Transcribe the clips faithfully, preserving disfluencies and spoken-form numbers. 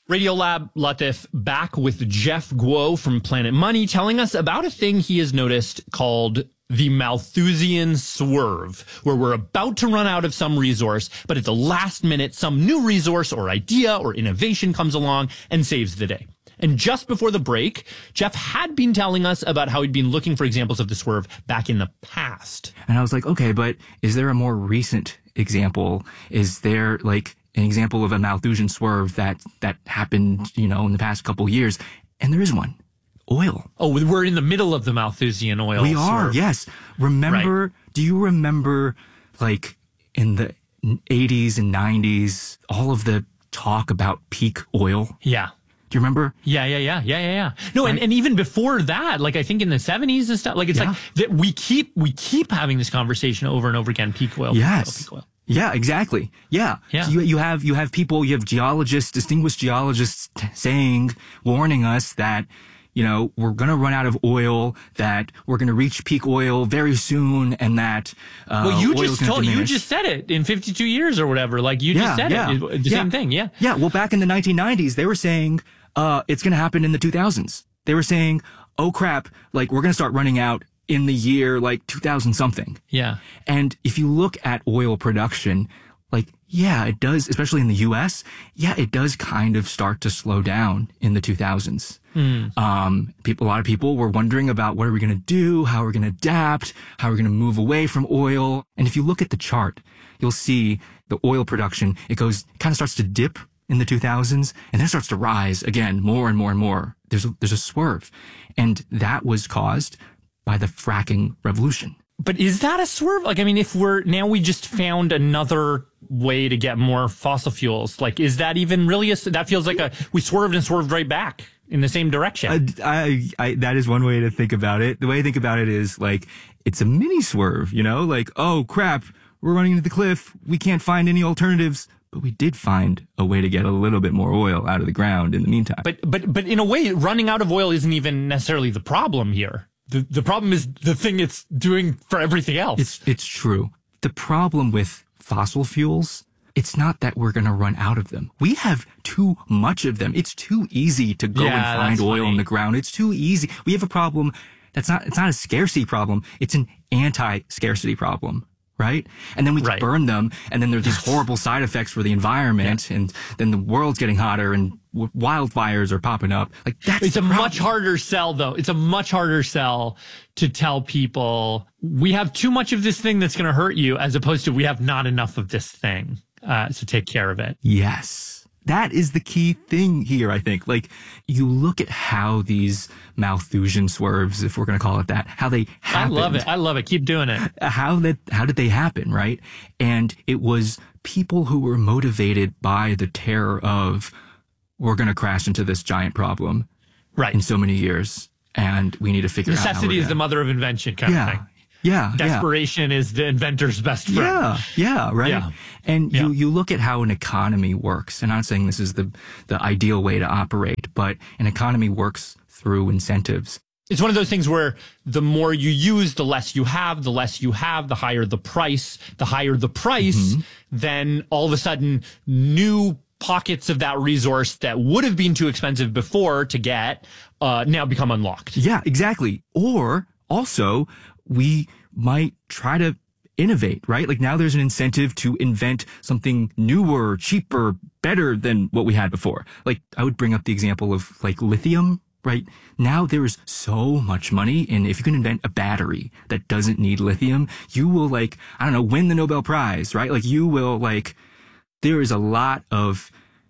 Radiolab Latif back with Jeff Guo from Planet Money telling us about a thing he has noticed called the Malthusian swerve, where we're about to run out of some resource, but at the last minute, some new resource or idea or innovation comes along and saves the day. And just before the break, Jeff had been telling us about how he'd been looking for examples of the swerve back in the past. And I was like, okay, but is there a more recent example? Is there like an example of a Malthusian swerve that, that happened, you know, in the past couple years? And there is one. Oil. Oh, we're in the middle of the Malthusian oil We are, swerve. yes. Remember, right. Do you remember, like, in the eighties and nineties, all of the talk about peak oil? Yeah. Do you remember? Yeah, yeah, yeah, yeah, yeah, yeah. No, right. and, and even before that, like I think in the seventies and stuff, like it's yeah. like that we keep we keep having this conversation over and over again. Peak oil. Yes. Peak oil, peak oil. Yeah, exactly. Yeah. Yeah. So you you have you have people, you have geologists, distinguished geologists t- saying, warning us that, you know, we're going to run out of oil, that we're going to reach peak oil very soon, and that uh, well, you oil's just told diminish. you just said it in fifty-two years or whatever. Like you yeah, just said yeah, it. The yeah. same thing. Yeah. Yeah. Well, back in the nineteen nineties, they were saying uh it's going to happen in the two thousands. They were saying, oh crap, like we're going to start running out in the year like two thousand something. Yeah. And if you look at oil production, like, yeah, it does, especially in the U S, yeah, it does kind of start to slow down in the two thousands. Mm. Um, people, a lot of people were wondering about what are we going to do? How are we going to adapt? How are we going to move away from oil? And if you look at the chart, you'll see the oil production, it goes, it kind of starts to dip in the two thousands and then starts to rise again, more and more and more. There's a, there's a swerve. And that was caused by the fracking revolution. But is that a swerve? Like, I mean, if we're now we just found another way to get more fossil fuels, like, is that even really a, that feels like a, we swerved and swerved right back in the same direction. I, I, I, that is one way to think about it. The way I think about it is like, it's a mini swerve, you know, like, oh crap, we're running into the cliff. We can't find any alternatives. But we did find a way to get a little bit more oil out of the ground in the meantime. But, but, but in a way, running out of oil isn't even necessarily the problem here. The, the problem is the thing it's doing for everything else. It's, it's true. The problem with fossil fuels, it's not that we're going to run out of them. We have too much of them. It's too easy to go yeah, and find oil funny. in the ground. It's too easy. We have a problem that's not, it's not a scarcity problem. It's an anti-scarcity problem. Right? And then we right. burn them, and then there's these horrible side effects for the environment, yeah. and then the world's getting hotter, and w- wildfires are popping up. Like that's It's a problem. much harder sell, though. It's a much harder sell to tell people we have too much of this thing that's going to hurt you, as opposed to we have not enough of this thing, uh, so take care of it. Yes. That is the key thing here, I think. Like, you look at how these Malthusian swerves, if we're going to call it that, how they happened. I love it. I love it. Keep doing it. How that, how did they happen, right? And it was people who were motivated by the terror of, we're going to crash into this giant problem. Right. In so many years. And we need to figure Necessity out Necessity is the mother of invention kind yeah. of thing. Yeah. Desperation yeah. is the inventor's best friend. Yeah. Yeah. Right. Yeah. And yeah. you, you look at how an economy works, and I'm not saying this is the, the ideal way to operate, but an economy works through incentives. It's one of those things where the more you use, the less you have, the less you have, the higher the price, the higher the price, mm-hmm. then all of a sudden new pockets of that resource that would have been too expensive before to get, uh, now become unlocked. Yeah, exactly. Or also, we might try to innovate, right? Like now there's an incentive to invent something newer, cheaper, better than what we had before. Like I would bring up the example of like lithium, right? Now there is so much money, and if you can invent a battery that doesn't need lithium, you will like, I don't know, win the Nobel Prize, right? Like you will like, there is a lot of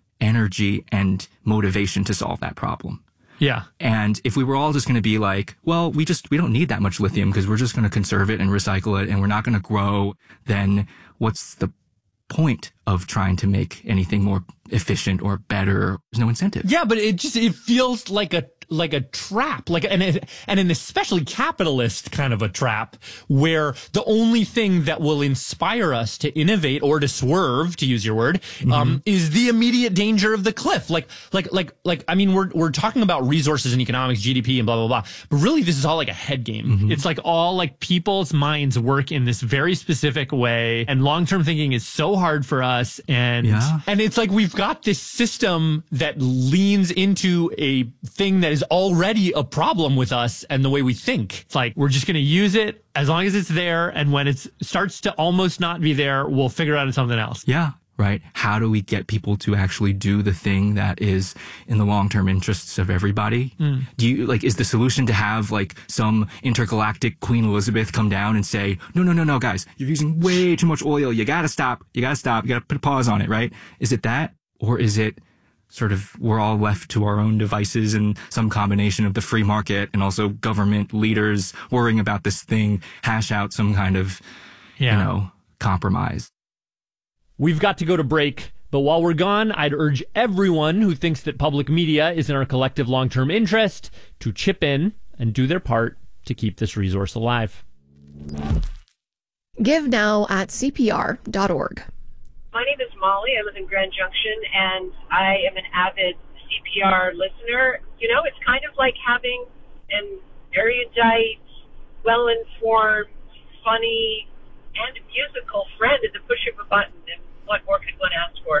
energy and motivation to solve that problem. Yeah. And if we were all just going to be like, well, we just, we don't need that much lithium because we're just going to conserve it and recycle it and we're not going to grow, then what's the point of trying to make anything more efficient or better? There's no incentive. Yeah, but it just, it feels like a, like a trap, like and and an especially capitalist kind of a trap, where the only thing that will inspire us to innovate or to swerve, to use your word, mm-hmm. um, is the immediate danger of the cliff. Like, like, like, like. I mean, we're we're talking about resources and economics, G D P, and blah blah blah. But really, this is all like a head game. Mm-hmm. It's like all like people's minds work in this very specific way, and long term thinking is so hard for us. And yeah. and it's like we've got this system that leans into a thing that is already a problem with us and the way we think. It's like, we're just going to use it as long as it's there. And when it starts to almost not be there, we'll figure out something else. Yeah. Right. How do we get people to actually do the thing that is in the long-term interests of everybody? Mm. Do you like, is the solution to have like some intergalactic Queen Elizabeth come down and say, no, no, no, no, guys, you're using way too much oil. You got to stop. You got to stop. You got to put a pause on it. Right. Is it that? Or is it sort of we're all left to our own devices and some combination of the free market and also government leaders worrying about this thing, hash out some kind of, yeah. you know, compromise? We've got to go to break, but while we're gone, I'd urge everyone who thinks that public media is in our collective long-term interest to chip in and do their part to keep this resource alive. Give now at C P R dot org. My name is Molly. I live in Grand Junction, and I am an avid C P R listener. You know, it's kind of like having an erudite, well-informed, funny, and musical friend at the push of a button. And what more could one ask for?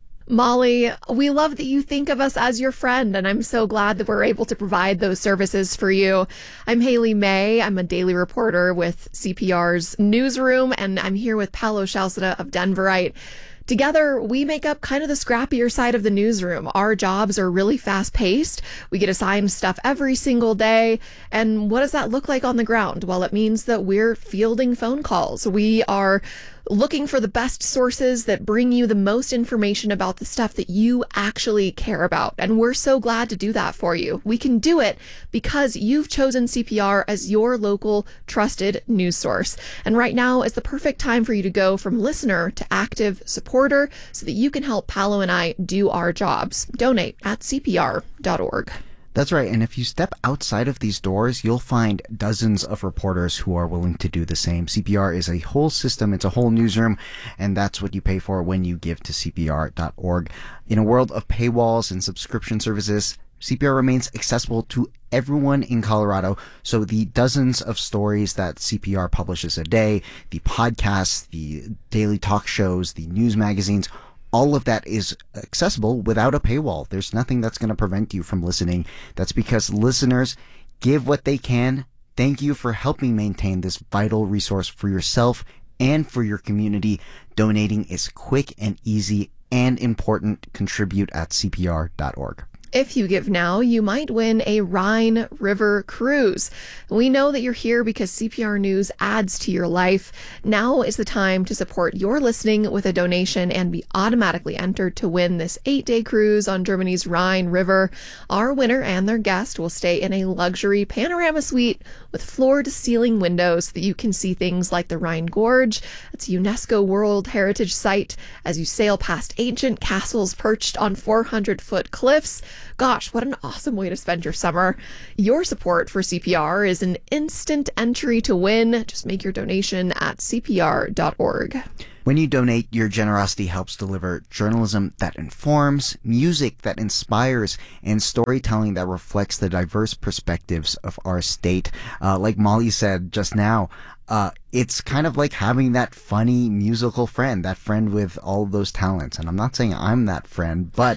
Molly, we love that you think of us as your friend, and I'm so glad that we're able to provide those services for you. I'm Haley May. I'm a daily reporter with C P R's newsroom, and I'm here with Paolo Scialsita of Denverite. Together, we make up kind of the scrappier side of the newsroom. Our jobs are really fast-paced. We get assigned stuff every single day. And what does that look like on the ground? Well, it means that we're fielding phone calls. We are looking for the best sources that bring you the most information about the stuff that you actually care about. And we're so glad to do that for you. We can do it because you've chosen C P R as your local trusted news source. And right now is the perfect time for you to go from listener to active supporter so that you can help Paolo and I do our jobs. Donate at C P R dot org. That's right. And if you step outside of these doors, you'll find dozens of reporters who are willing to do the same. C P R is a whole system. It's a whole newsroom. And that's what you pay for when you give to C P R dot org. In a world of paywalls and subscription services, C P R remains accessible to everyone in Colorado. So the dozens of stories that C P R publishes a day, the podcasts, the daily talk shows, the news magazines, all of that is accessible without a paywall. There's nothing that's going to prevent you from listening. That's because listeners give what they can. Thank you for helping maintain this vital resource for yourself and for your community. Donating is quick and easy and important. Contribute at C P R dot org. If you give now, you might win a Rhine River cruise. We know that you're here because C P R News adds to your life. Now is the time to support your listening with a donation and be automatically entered to win this eight-day cruise on Germany's Rhine River. Our winner and their guest will stay in a luxury panorama suite with floor-to-ceiling windows so that you can see things like the Rhine Gorge. It's a UNESCO World Heritage Site as you sail past ancient castles perched on four hundred foot cliffs. Gosh, what an awesome way to spend your summer. Your support for C P R is an instant entry to win. Just make your donation at C P R dot org. When you donate, your generosity helps deliver journalism that informs, music that inspires, and storytelling that reflects the diverse perspectives of our state. Uh, like Molly said just now, uh, it's kind of like having that funny musical friend, that friend with all of those talents. And I'm not saying I'm that friend, but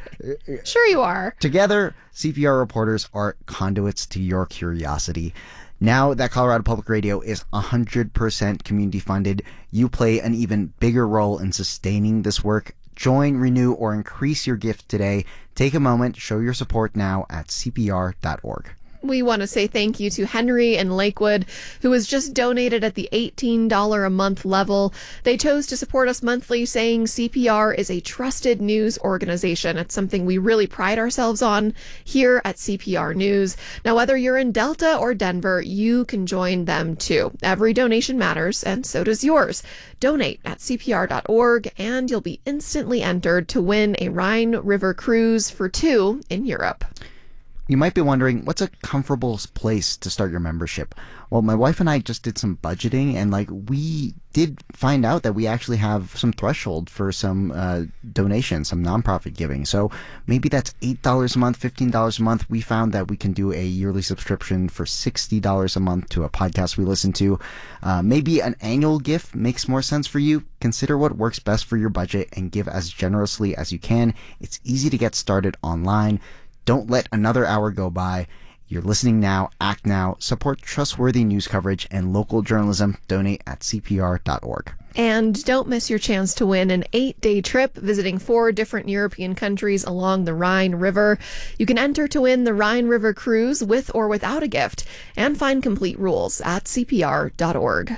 sure you are. Together, C P R reporters are conduits to your curiosity. Now that Colorado Public Radio is one hundred percent community funded, you play an even bigger role in sustaining this work. Join, renew, or increase your gift today. Take a moment, show your support now at C P R dot org. We want to say thank you to Henry in Lakewood, who has just donated at the eighteen dollars a month level. They chose to support us monthly, saying C P R is a trusted news organization. It's something we really pride ourselves on here at C P R News. Now, whether you're in Delta or Denver, you can join them too. Every donation matters, and so does yours. Donate at C P R dot org, and you'll be instantly entered to win a Rhine River cruise for two in Europe. You might be wondering, what's a comfortable place to start your membership? Well, my wife and I just did some budgeting, and like we did find out that we actually have some threshold for some uh, donations, some nonprofit giving. So maybe that's eight dollars a month, fifteen dollars a month. We found that we can do a yearly subscription for sixty dollars a month to a podcast we listen to. Uh, maybe an annual gift makes more sense for you. Consider what works best for your budget and give as generously as you can. It's easy to get started online. Don't let another hour go by. You're listening now, act now, support trustworthy news coverage and local journalism. Donate at C P R dot org. And don't miss your chance to win an eight-day trip visiting four different European countries along the Rhine River. You can enter to win the Rhine River Cruise with or without a gift and find complete rules at C P R dot org.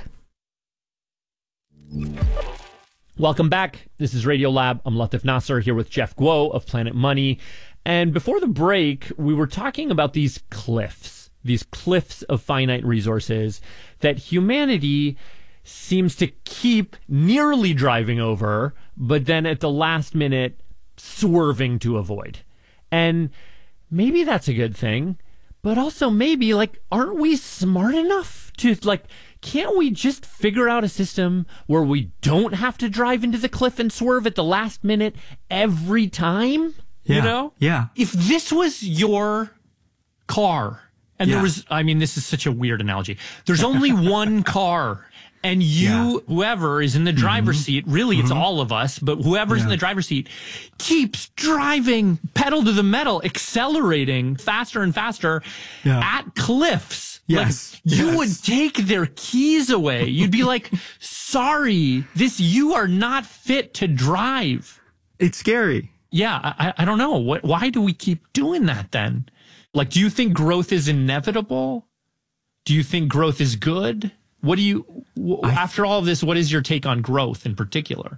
Welcome back. This is Radio Lab. I'm Latif Nasser here with Jeff Guo of Planet Money. And before the break, we were talking about these cliffs, these cliffs of finite resources that humanity seems to keep nearly driving over, but then at the last minute swerving to avoid. And maybe that's a good thing, but also maybe, like, aren't we smart enough to, like, can't we just figure out a system where we don't have to drive into the cliff and swerve at the last minute every time? Yeah. You know? Yeah. If this was your car, and Yeah. there was, I mean, this is such a weird analogy. There's only one car, and you, Yeah. whoever is in the driver's Mm-hmm. seat, really it's Mm-hmm. all of us, but whoever's in Yeah. the driver's seat keeps driving pedal to the metal, accelerating faster and faster Yeah. at cliffs. Yes. Like, you Yes. would take their keys away. You'd be like, sorry, this, you are not fit to drive. It's scary. Yeah, I, I don't know. What? Why do we keep doing that then? Like, do you think growth is inevitable? Do you think growth is good? What do you, w- I- after all of this, what is your take on growth in particular?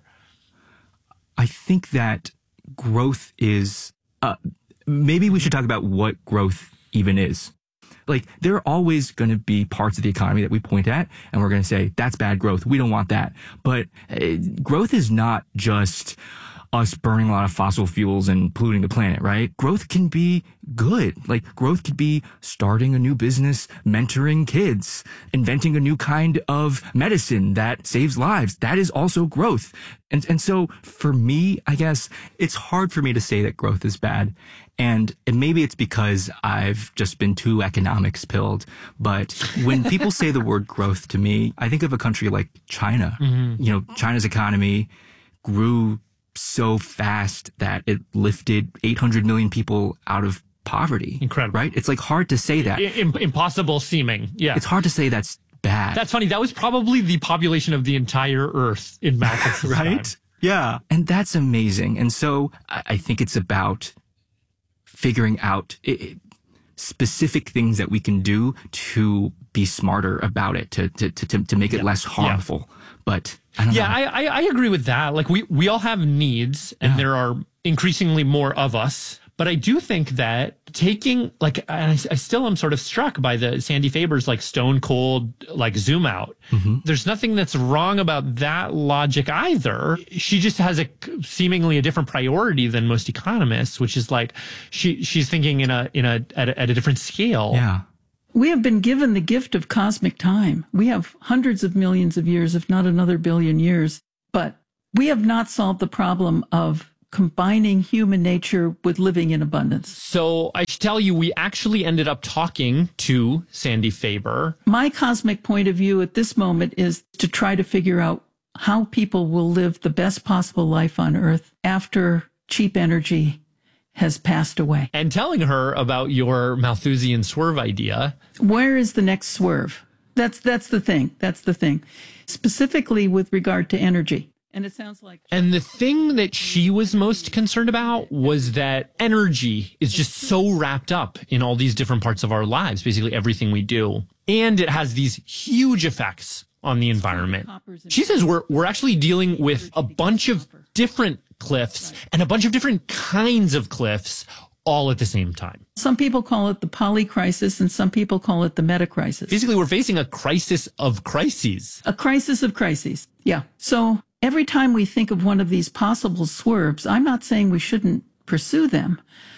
I think that growth is, uh, maybe we should talk about what growth even is. Like, there are always going to be parts of the economy that we point at and we're going to say, that's bad growth. We don't want that. But uh, growth is not just us burning a lot of fossil fuels and polluting the planet, right? Growth can be good. Like, growth could be starting a new business, mentoring kids, inventing a new kind of medicine that saves lives. That is also growth. And, and so for me, I guess it's hard for me to say that growth is bad. And, and maybe it's because I've just been too economics pilled. But when people say the word growth to me, I think of a country like China. Mm-hmm. You know, China's economy grew so fast that it lifted eight hundred million people out of poverty. Incredible. Right? It's like hard to say that. I, im- impossible seeming. Yeah. It's hard to say that's bad. That's funny. That was probably the population of the entire Earth in Malthus's right? time. Yeah. And that's amazing. And so I, I think it's about figuring out it, specific things that we can do to be smarter about it, to to to, to make it Yeah. less harmful. Yeah. But I don't Yeah, know. I, I I agree with that. Like, we we all have needs, and Yeah. there are increasingly more of us. But I do think that taking, like, and I, I still am sort of struck by the Sandy Faber's, like, stone cold, like, zoom out. Mm-hmm. There's nothing that's wrong about that logic either. She just has a seemingly a different priority than most economists, which is like she she's thinking in a in a at a, at a different scale. Yeah. We have been given the gift of cosmic time. We have hundreds of millions of years, if not another billion years, but we have not solved the problem of combining human nature with living in abundance. So I should tell you, we actually ended up talking to Sandy Faber. My cosmic point of view at this moment is to try to figure out how people will live the best possible life on Earth after cheap energy has passed away. And telling her about your Malthusian swerve idea. Where is the next swerve? That's that's the thing. That's the thing. Specifically with regard to energy. And it sounds like... And the thing that she was most concerned about was that energy is just so wrapped up in all these different parts of our lives, basically everything we do. And it has these huge effects on the environment. She says we're we're actually dealing with a bunch of different cliffs and a bunch of different kinds of cliffs all at the same time. Some people call it the poly crisis and some people call it the meta crisis. Basically, we're facing a crisis of crises. A crisis of crises. Yeah. So every time we think of one of these possible swerves, I'm not saying we shouldn't pursue them,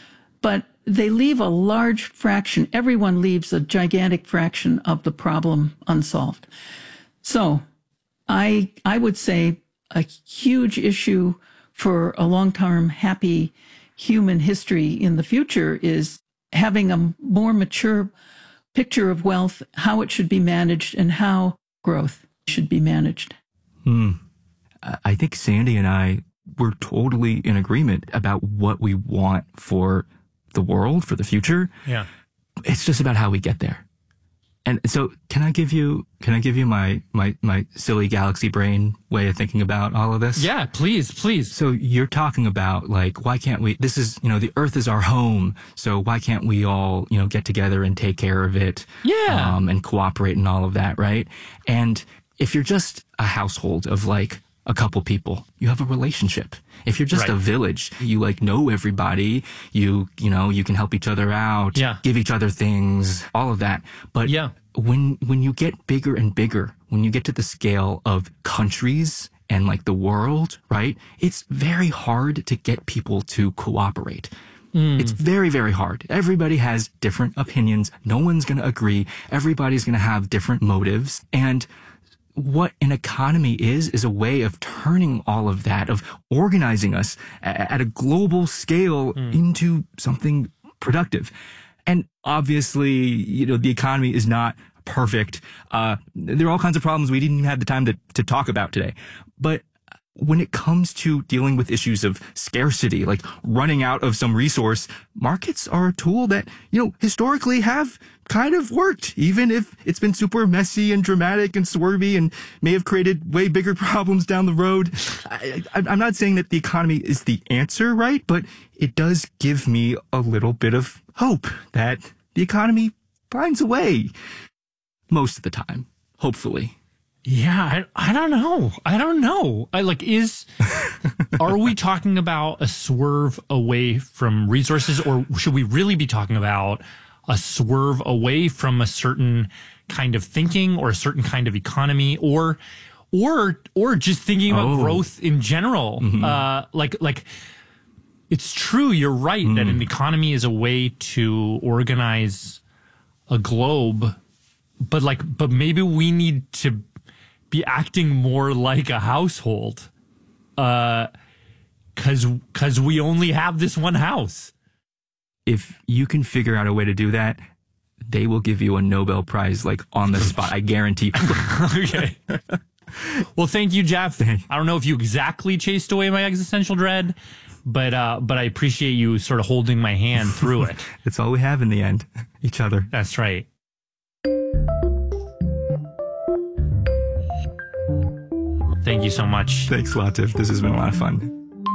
but they leave a large fraction. Everyone leaves a gigantic fraction of the problem unsolved. So I, I would say a huge issue for a long-term happy human history in the future is having a more mature picture of wealth, how it should be managed, and how growth should be managed. Hmm. I think Sandy and I were totally in agreement about what we want for the world, for the future. Yeah. It's just about how we get there. And so can I give you, can I give you my, my, my silly galaxy brain way of thinking about all of this? Yeah, please, please. So you're talking about like, why can't we, this is, you know, the earth is our home. So why can't we all, you know, get together and take care of it? Yeah. Um, and cooperate and all of that, right? And if you're just a household of like a couple people, you have a relationship. If you're just Right. a village, you like know everybody, you, you know, you can help each other out, Yeah. give each other things, all of that. But Yeah. when, when you get bigger and bigger, when you get to the scale of countries and like the world, right? It's very hard to get people to cooperate. Mm. It's very, very hard. Everybody has different opinions. No one's going to agree. Everybody's going to have different motives. And what an economy is, is a way of turning all of that, of organizing us at a global scale mm. into something productive. And obviously, you know, the economy is not perfect. Uh, there are all kinds of problems we didn't even have the time to, to talk about today. But when it comes to dealing with issues of scarcity, like running out of some resource, markets are a tool that, you know, historically have kind of worked, even if it's been super messy and dramatic and swervy and may have created way bigger problems down the road. I, I, I'm not saying that the economy is the answer, right? But it does give me a little bit of hope that the economy finds a way most of the time, hopefully. Yeah, I, I don't know. I don't know. I like is are we talking about a swerve away from resources, or should we really be talking about a swerve away from a certain kind of thinking or a certain kind of economy, or or or just thinking about oh. growth in general? Mm-hmm. Uh like like it's true, you're right mm. that an economy is a way to organize a globe, but like but maybe we need to be acting more like a household, uh, cause, cause we only have this one house. If you can figure out a way to do that, they will give you a Nobel Prize, like on the spot. I guarantee. Okay. Well, thank you, Jeff. I don't know if you exactly chased away my existential dread, but, uh, but I appreciate you sort of holding my hand through it. It's all we have in the end. Each other. That's right. Thank you so much. Thanks a lot, Tiff. This has been a lot of fun.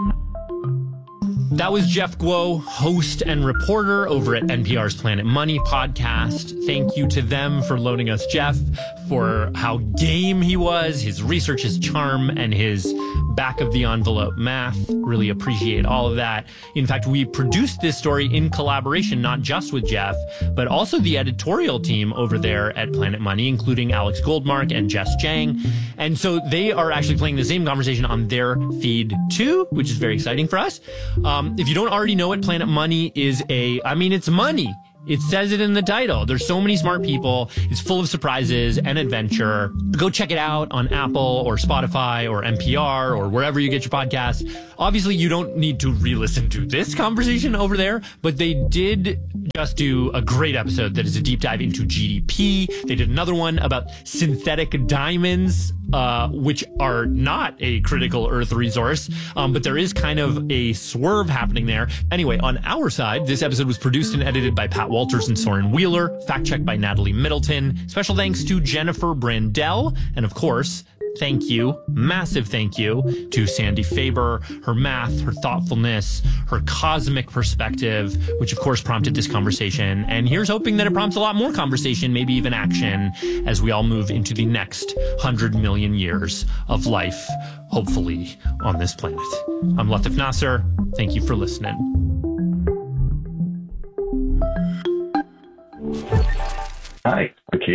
That was Jeff Guo, host and reporter over at N P R's Planet Money podcast. Thank you to them for loaning us Jeff, for how game he was, his research, his charm, and his back of the envelope math. Really appreciate all of that. In fact, we produced this story in collaboration, not just with Jeff, but also the editorial team over there at Planet Money, including Alex Goldmark and Jess Jang. And so they are actually playing the same conversation on their feed too, which is very exciting for us. Um, if you don't already know it, Planet Money is a, I mean, it's money. It says it in the title. There's so many smart people. It's full of surprises and adventure. Go check it out on Apple or Spotify or N P R or wherever you get your podcasts. Obviously, you don't need to re-listen to this conversation over there, but they did just do a great episode that is a deep dive into G D P. They did another one about synthetic diamonds, uh, which are not a critical Earth resource, um, but there is kind of a swerve happening there. Anyway, on our side, this episode was produced and edited by Pat Walters and Soren Wheeler, fact-checked by Natalie Middleton. Special thanks to Jennifer Brandel, and of course, thank you, massive thank you to Sandy Faber, her math, her thoughtfulness, her cosmic perspective, which of course prompted this conversation. And here's hoping that it prompts a lot more conversation, maybe even action, as we all move into the next hundred million years of life, hopefully, on this planet. I'm Latif Nasser. Thank you for listening. Hi, okay.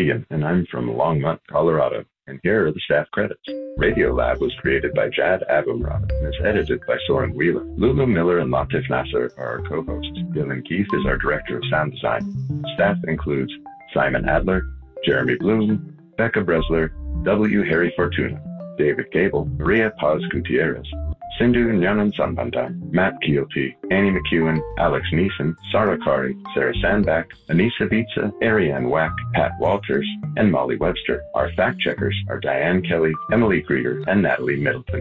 Keegan, and I'm from Longmont, Colorado. And here are the staff credits. Radiolab was created by Jad Abumrad and is edited by Soren Wheeler. Lulu Miller and Latif Nasser are our co-hosts. Dylan Keith is our director of sound design. Staff includes Simon Adler, Jeremy Bloom, Becca Bresler, W. Harry Fortuna, David Gable, Maria Paz Gutierrez, Sindhu Nyanan Sambanda, Matt Keelty, Annie McEwen, Alex Neeson, Sarah Kari, Sarah Sandbach, Anissa Vitsa, Ariane Wack, Pat Walters, and Molly Webster. Our fact checkers are Diane Kelly, Emily Grieger, and Natalie Middleton.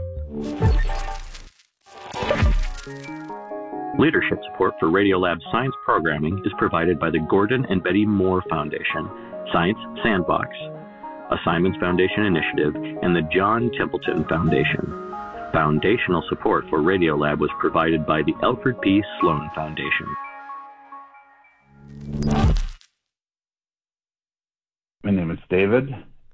Leadership support for Radiolab science programming is provided by the Gordon and Betty Moore Foundation, Science Sandbox, a Simons Foundation initiative, and the John Templeton Foundation. Foundational support for Radiolab was provided by the Alfred P. Sloan Foundation. My name is David,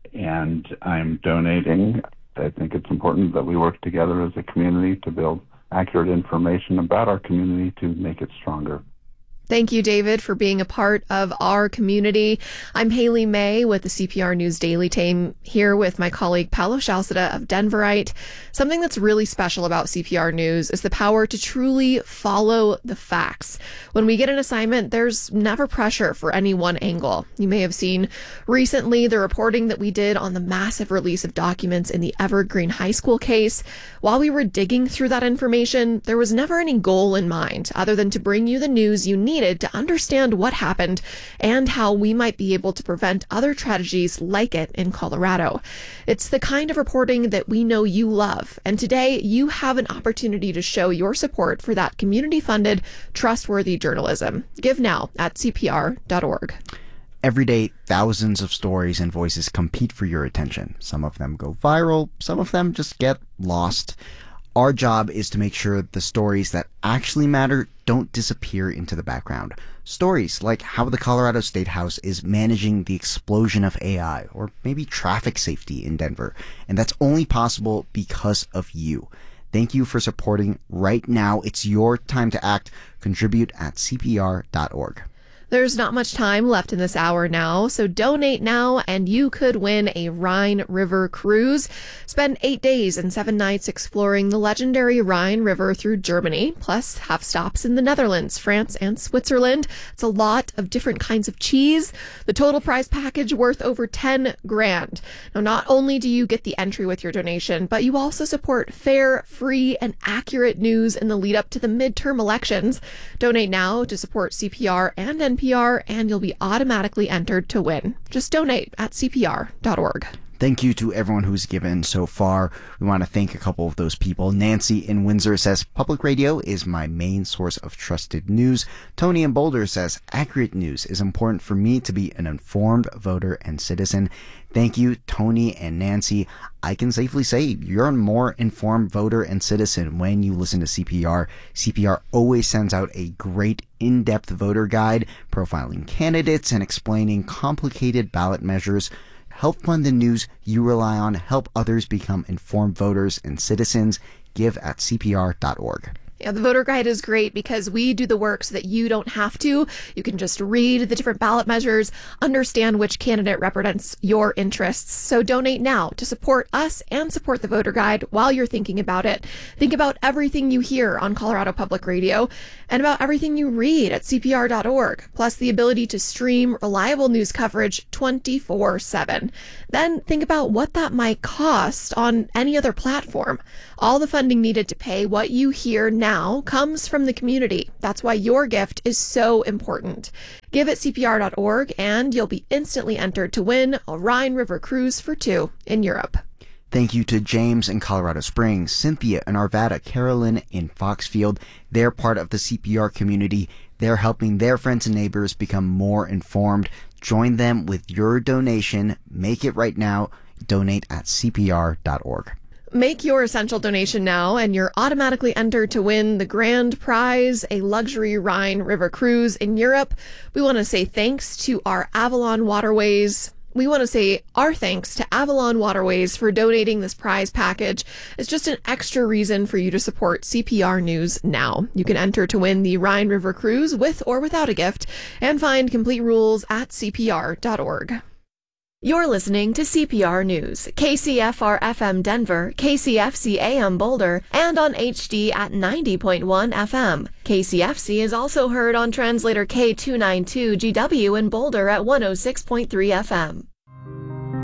and I'm donating. I think it's important that we work together as a community to build accurate information about our community to make it stronger. Thank you, David, for being a part of our community. I'm Haley May with the C P R News Daily team, here with my colleague Paolo Shalcida of Denverite. Something that's really special about C P R News is the power to truly follow the facts. When we get an assignment, there's never pressure for any one angle. You may have seen recently the reporting that we did on the massive release of documents in the Evergreen High School case. While we were digging through that information, there was never any goal in mind other than to bring you the news you need to understand what happened and how we might be able to prevent other tragedies like it in Colorado. It's the kind of reporting that we know you love, and today you have an opportunity to show your support for that community-funded, trustworthy journalism. Give now at C P R dot org. Every day, thousands of stories and voices compete for your attention. Some of them go viral, some of them just get lost. Our job is to make sure the stories that actually matter don't disappear into the background. Stories like how the Colorado State House is managing the explosion of A I, or maybe traffic safety in Denver. And that's only possible because of you. Thank you for supporting right now. It's your time to act. Contribute at C P R dot org. There's not much time left in this hour now, so donate now and you could win a Rhine River cruise. Spend eight days and seven nights exploring the legendary Rhine River through Germany, plus have stops in the Netherlands, France, and Switzerland. It's a lot of different kinds of cheese. The total prize package worth over ten grand. Now, not only do you get the entry with your donation, but you also support fair, free, and accurate news in the lead up to the midterm elections. Donate now to support C P R and N P R, and you'll be automatically entered to win. Just donate at C P R dot org. Thank you to everyone who's given so far. We want to thank a couple of those people. Nancy in Windsor says, public radio is my main source of trusted news. Tony in Boulder says, accurate news is important for me to be an informed voter and citizen. Thank you, Tony and Nancy. I can safely say you're a more informed voter and citizen when you listen to C P R. C P R always sends out a great in-depth voter guide profiling candidates and explaining complicated ballot measures. Help fund the news you rely on. Help others become informed voters and citizens. Give at C P R dot org. Yeah, the voter guide is great because we do the work so that you don't have to. You can just read the different ballot measures, understand which candidate represents your interests. So donate now to support us and support the voter guide while you're thinking about it. Think about everything you hear on Colorado Public Radio and about everything you read at C P R dot org, plus the ability to stream reliable news coverage twenty-four seven. Then think about what that might cost on any other platform. All the funding needed to pay what you hear now Now comes from the community. That's why your gift is so important. Give at C P R dot org and you'll be instantly entered to win a Rhine River cruise for two in Europe. Thank you to James in Colorado Springs, Cynthia in Arvada, Carolyn in Foxfield. They're part of the C P R community. They're helping their friends and neighbors become more informed. Join them with your donation. Make it right now. Donate at C P R dot org. Make your essential donation now, and you're automatically entered to win the grand prize, a luxury Rhine River cruise in Europe. We want to say thanks to our Avalon Waterways. We want to say our thanks to Avalon Waterways for donating this prize package. It's just an extra reason for you to support C P R News now. You can enter to win the Rhine River cruise with or without a gift, and find complete rules at C P R dot org. You're listening to C P R News, K C F R F M Denver, K C F C A M Boulder, and on H D at ninety point one F M. K C F C is also heard on translator K two ninety-two G W in Boulder at one oh six point three F M.